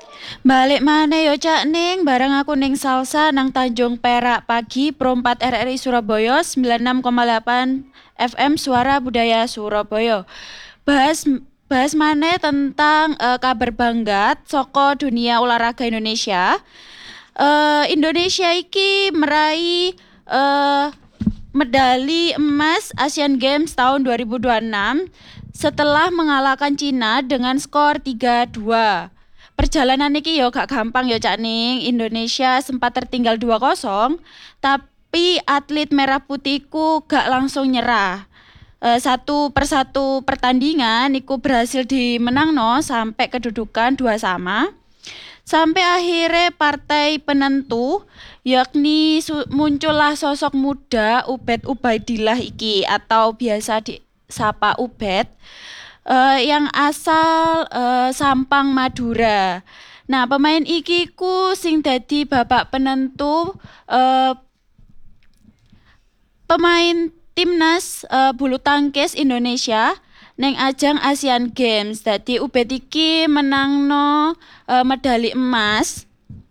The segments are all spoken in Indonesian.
Balik mana yo Cak Ning, bareng aku ning Salsa nang Tanjung Perak pagi Pro 4 RRI Surabaya 96,8 FM Suara Budaya Surabaya. Bahas bahas mana tentang kabar banggat saka dunia olahraga Indonesia. Indonesia iki meraih medali emas Asian Games tahun 2026 setelah mengalahkan Cina dengan skor 3-2. Perjalanan iki yo gak gampang yo Cak Ning. Indonesia sempat tertinggal 2-0, tapi atlet merah putihku gak langsung nyerah. Satu persatu pertandingan iku berhasil dimenangno sampai kedudukan 2-2. Sampai akhirnya partai penentu yakni muncullah sosok muda Ubed Ubaidillah iki atau biasa disapa Ubed, yang asal Sampang Madura. Nah, pemain iki ku sing dadi babak penentu, pemain timnas bulu tangkis Indonesia neng ajang Asian Games. Dadi Ubed iki menangno medali emas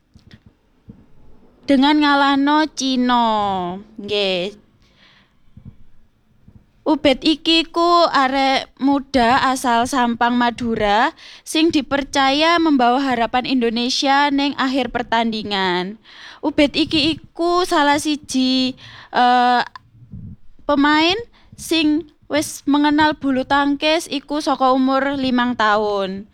dengan ngalahno Cino. Nggih. Ubed iki ku arek muda asal Sampang Madura sing dipercaya membawa harapan Indonesia ning akhir pertandingan. Ubed iki iku salah siji pemain sing wis mengenal bulu tangkis iku saka umur 5 tahun.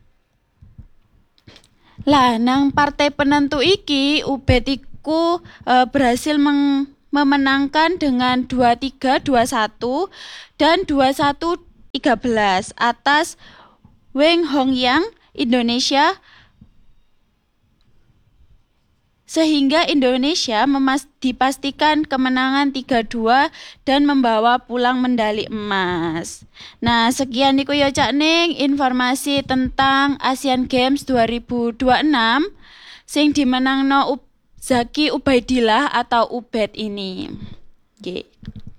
Lah nang partai penentu iki Ubed iku berhasil memenangkan dengan 2-3, 2-1 dan 21-13 atas Weng Hongyang Indonesia, sehingga Indonesia dipastikan kemenangan 3-2 dan membawa pulang medali emas. Nah, sekian niku ya Cak Ning informasi tentang Asian Games 2026 sing dimenangno Zaki Ubaidillah atau Ubed ini. Nggih.